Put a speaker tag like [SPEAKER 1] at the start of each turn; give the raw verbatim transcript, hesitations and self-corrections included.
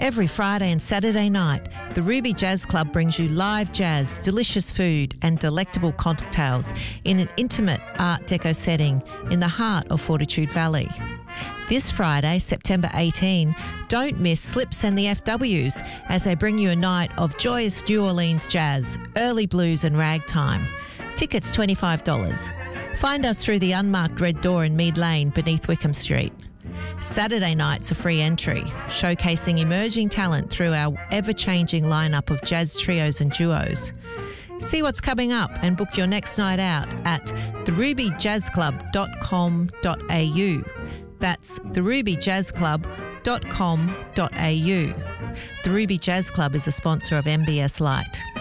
[SPEAKER 1] Every Friday and Saturday night, the Ruby Jazz Club brings you live jazz, delicious food and delectable cocktails in an intimate Art Deco setting in the heart of Fortitude Valley. This Friday, September eighteenth, don't miss Slips and the F Ws as they bring you a night of joyous New Orleans jazz, early blues and ragtime. Tickets twenty-five dollars. Find us through the unmarked red door in Mead Lane beneath Wickham Street. Saturday nights are free entry, showcasing emerging talent through our ever-changing lineup of jazz trios and duos. See what's coming up and book your next night out at the ruby jazz club dot com dot a u. That's the ruby jazz club dot com dot a u. The Ruby Jazz Club is a sponsor of M B S Light.